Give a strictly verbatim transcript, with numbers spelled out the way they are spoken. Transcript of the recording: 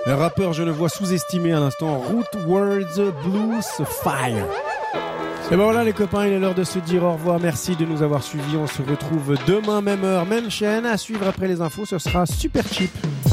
Un rappeur, je le vois sous-estimé à l'instant, Root Words Blues Fire. Et ben voilà les copains, il est l'heure de se dire au revoir. Merci de nous avoir suivis. On se retrouve demain, même heure, même chaîne. À suivre après les infos, ce sera Super Cheap.